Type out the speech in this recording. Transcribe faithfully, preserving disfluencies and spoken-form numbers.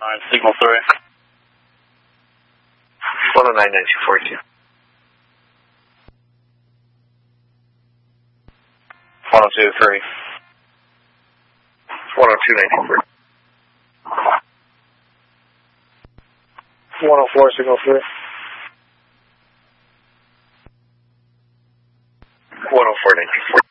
Alright, signal three. one oh nine nine two four two. one oh two three. one oh two nine two four. one oh four, signal three. one oh four nine two four.